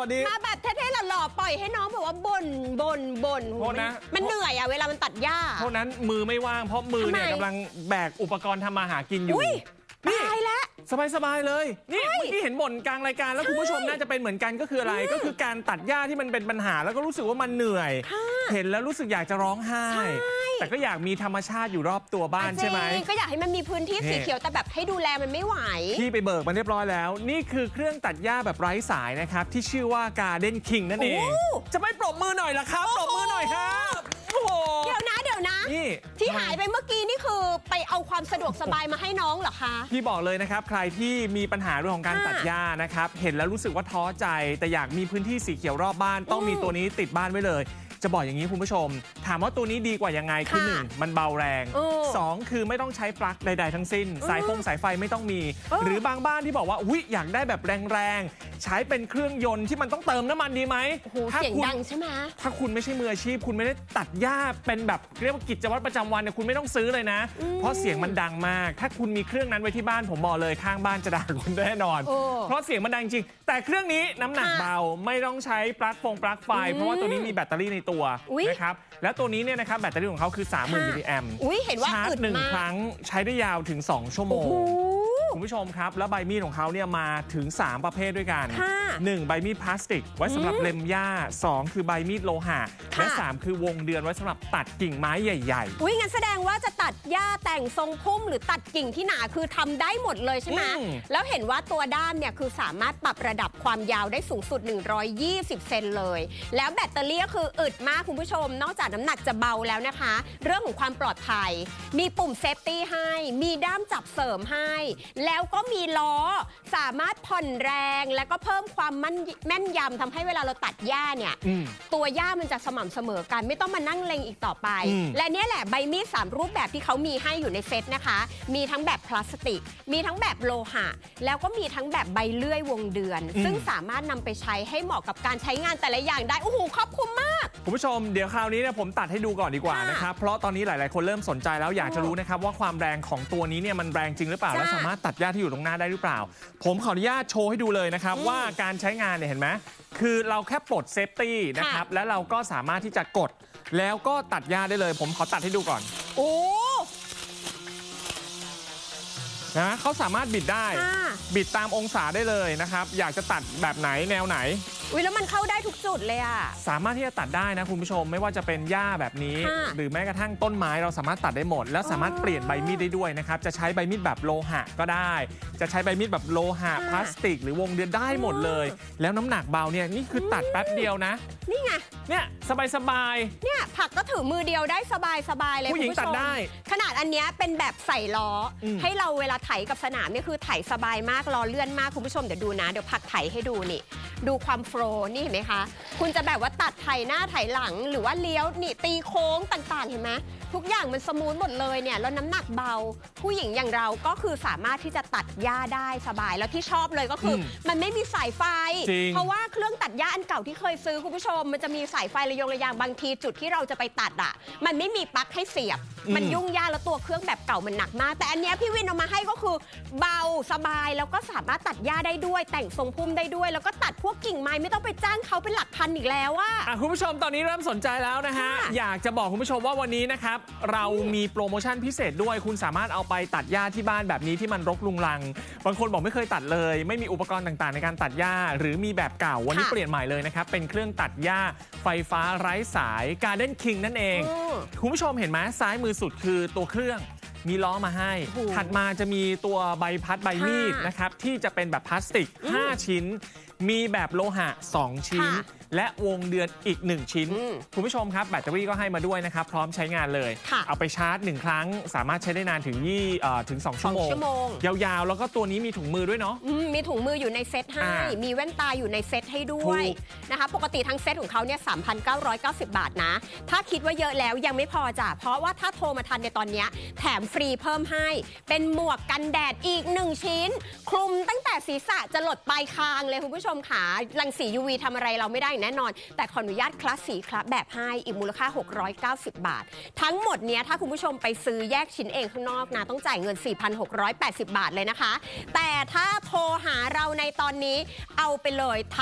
วัสดีมาแบบเท่ๆหล่อๆปล่อยให้น้องแบบว่าบ่นโทษนะมันเหนื่อยเวลามันตัดหญ้าเท่านั้นมือไม่ว่างเพราะมือเนี่ยกำลังแบกอุปกรณ์ทำมาหากินอยู่ตายแล้วสบายเลยนี่เมื่อกี้เห็นบ่นกลางรายการแล้วคุณผู้ชมน่าจะเป็นเหมือนกันก็คืออะไรก็คือการตัดหญ้าที่มันเป็นปัญหาแล้วก็รู้สึกว่ามันเหนื่อยเห็นแล้วรู้สึกอยากจะร้องไห้แต่ก็อยากมีธรรมชาติอยู่รอบตัวบ้านใช่ไหมก็อยากให้มันมีพื้นที่สีเขียวแต่แบบให้ดูแลมันไม่ไหวพี่ไปเบิกมาเรียบร้อยแล้วนี่คือเครื่องตัดหญ้าแบบไร้สายนะครับที่ชื่อว่า Garden King นั่นเองจะไม่ปรบมือหน่อยล่ะครับปรบมือหน่อยครับเดี๋ยวนะที่หายไปเมื่อกี้นี่คือไปเอาความสะดวกสบายมาให้น้องเหรอคะพี่บอกเลยนะครับใครที่มีปัญหาเรื่องของการตัดหญ้านะครับเห็นแล้วรู้สึกว่าท้อใจแต่อยากมีพื้นที่สีเขียวรอบบ้านต้องมีตัวนี้ติดบ้านไว้เลยจะบอกอย่างนี้คุณผู้ชมถามว่าตัวนี้ดีกว่ายังไงคือ1มันเบาแรง2คือไม่ต้องใช้ปลั๊กใดๆทั้งสิ้นสายไฟไม่ต้องมีหรือบางบ้านที่บอกว่าอุ๊ยอยากได้แบบแรงๆใช้เป็นเครื่องยนต์ที่มันต้องเติมน้ำมันดีไหมเสียงดังใช่ไหมถ้าคุณไม่ใช่มืออาชีพคุณไม่ได้ตัดหญ้าเป็นแบบเรียกว่ากิจวัตรประจำวันเนี่ยคุณไม่ต้องซื้อเลยนะเพราะเสียงมันดังมากถ้าคุณมีเครื่องนั้นไว้ที่บ้านผมบอกเลยข้างบ้านจะด่าคุณแน่นอนเพราะเสียงมันดังจริงแต่เครื่องนี้น้ำหนักเบาไม่ต้องใช้ปลั๊กไฟเพราะว่าตัวนี้มีแบตเตอรี่ในตัวนะครับและตัวนี้เนี่ยนะครับแบตเตอรี่ของเขาคือ 30,000 มิลลิแอมป์ชาร์จ1 ครั้งใช้ได้ยาวถึง2 ชั่วโมงคุณผู้ชมครับแล้วใบมีดของเขาเนี่ยมาถึง3 ประเภทด้วยกัน1ใบมีดพลาสติกไว้สำหรับเล็มหญ้า2คือใบมีดโลหะและ3คือวงเดือนไว้สำหรับตัดกิ่งไม้ใหญ่ๆงั้นแสดงว่าจะตัดหญ้าแต่งทรงพุ่มหรือตัดกิ่งที่หนาคือทำได้หมดเลยใช่ไหมแล้วเห็นว่าตัวด้ามเนี่ยคือสามารถปรับระดับความยาวได้สูงสุด120 เซนเลยแล้วแบตเตอรี่ก็คืออึดมากคุณผู้ชมนอกจากน้ำหนักจะเบาแล้วนะคะเรื่องของความปลอดภัยมีปุ่มเซฟตี้ให้มีด้ามจับเสริมให้แล้วก็มีล้อสามารถผ่อนแรงแล้วก็เพิ่มความแม่นยำทำให้เวลาเราตัดหญ้าเนี่ยตัวหญ้ามันจะสม่ำเสมอกันไม่ต้องมานั่งเล็งอีกต่อไปและเนี่ยแหละใบมีด3 รูปแบบที่เขามีให้อยู่ในเซตนะคะมีทั้งแบบพลาสติกมีทั้งแบบโลหะแล้วก็มีทั้งแบบใบเลื่อยวงเดือนซึ่งสามารถนำไปใช้ให้เหมาะกับการใช้งานแต่ละอย่างได้โอ้โหครอบคลุมมากคุณผู้ชมเดี๋ยวคราวนี้เนี่ยผมตัดให้ดูก่อนดีกว่านะครับเพราะตอนนี้หลายๆคนเริ่มสนใจแล้วอยากจะรู้นะครับว่าความแรงของตัวนี้เนี่ยมันแรงจริงหรือเปล่าและสามารถตัดหญ้าที่อยู่ตรงหน้าได้หรือเปล่าผมขออนุญาตโชว์ให้ดูเลยนะครับว่าการใช้งานเนี่ยเห็นไหมคือเราแค่ปลดเซฟตี้นะครับและเราก็สามารถที่จะกดแล้วก็ตัดหญ้าได้เลยผมขอตัดให้ดูก่อนโอ้นะเขาสามารถบิดได้บิดตามองศาได้เลยนะครับอยากจะตัดแบบไหนแนวไหนแล้วมันเข้าได้ทุกจุดเลยอ่ะสามารถที่จะตัดได้นะคุณผู้ชมไม่ว่าจะเป็นหญ้าแบบนี้หรือแม้กระทั่งต้นไม้เราสามารถตัดได้หมดแล้วสามารถเปลี่ยนใบมีดได้ด้วยนะครับจะใช้ใบมีดแบบโลหะก็ได้จะใช้ใบมีดแบบโลหะพลาสติกหรือวงเดือนได้หมดเลยแล้วน้ำหนักเบาเนี่ยนี่คือตัดแป๊บเดียวนะนี่ไงเนี่ยสบายเนี่ยผักก็ถือมือเดียวได้สบายเลยผู้หญิงตัดได้ขนาดอันเนี้ยเป็นแบบใส่ล้อให้เราเวลาไถกับสนามเนี่ยคือไถสบายมากล้อเลื่อนมากคุณผู้ชมเดี๋ยวดูนะเดี๋ยวผักไถให้ดูนี่ดูความโฟล์นี่เห็นไหมคะคุณจะแบบว่าตัดไถหน้าไถหลังหรือว่าเลี้ยวนี่ตีโค้งต่างๆเห็นไหมทุกอย่างมันสมูทหมดเลยเนี่ยแล้วน้ำหนักเบาผู้หญิงอย่างเราก็คือสามารถที่จะตัดหญ้าได้สบายแล้วที่ชอบเลยก็คือมันไม่มีสายไฟเพราะว่าเครื่องตัดหญ้าอันเก่าที่เคยซื้อคุณผู้ชมมันจะมีสายไฟระยางบางทีจุดที่เราจะไปตัดอ่ะมันไม่มีปลั๊กให้เสียบมันยุ่งยากแล้วตัวเครื่องแบบเก่ามันหนักมากแต่อันนี้พี่วินเอามาให้ก็คือเบาสบายแล้วก็สามารถตัดหญ้าได้ด้วยแต่งทรงพุ่มได้ด้วยแล้วก็ตัดพวกกิ่งไม้ไม่ต้องไปจ้างเขาเป็นหลักพันอีกแล้วว่าคุณผู้ชมตอนนี้เริ่มสนใจแล้วนะฮะอยากจะบอกคุณผู้ชมว่าวันนี้นะครับเรามีโปรโมชั่นพิเศษด้วยคุณสามารถเอาไปตัดหญ้าที่บ้านแบบนี้ที่มันรกรุงรังบางคนบอกไม่เคยตัดเลยไม่มีอุปกรณ์ต่างๆในการตัดหญ้าหรือมีแบบเก่าวันนี้เปลี่ยนใหม่เลยนะครับเป็นเครื่องตัดหญ้าไฟฟ้าไร้สาย Garden King นั่นเองคุณผู้ชมเห็นไหมซ้ายมือสุดคือตัวเครื่องมีล้อมาให้ถัดมาจะมีตัวใบพัดใบมีดนะครับที่จะเป็นแบบพลาสติก5 ชิ้นมีแบบโลหะ2 ชิ้นและวงเดือนอีก1 ชิ้นคุณผู้ชมครับแบตเตอรี่ก็ให้มาด้วยนะครับพร้อมใช้งานเลยเอาไปชาร์จ1 ครั้งสามารถใช้ได้นานถึง2 ชั่วโมงยาวๆแล้วก็ตัวนี้มีถุงมือด้วยเนาะมีถุงมืออยู่ในเซตให้มีแว่นตาอยู่ในเซตให้ด้วยนะคะปกติทั้งเซตของเขาเนี่ย 3,990 บาทนะถ้าคิดว่าเยอะแล้วยังไม่พอจ้ะเพราะว่าถ้าโทรมาทันในตอนนี้แถมฟรีเพิ่มให้เป็นหมวกกันแดดอีก1 ชิ้นคลุมตั้งแต่ศีรษะจะหลดปลายคางเลยคุณผู้ชมค่ะรังสี UV ทำอะไรเราไม่ได้แน่นอนแต่ขออนุญาตคลาสสีคลาสแบบให้อีกมูลค่า690 บาททั้งหมดเนี้ยถ้าคุณผู้ชมไปซื้อแยกชิ้นเองข้างนอกนะต้องจ่ายเงิน 4,680 บาทเลยนะคะแต่ถ้าโทรหาเราในตอนนี้เอาไปเลย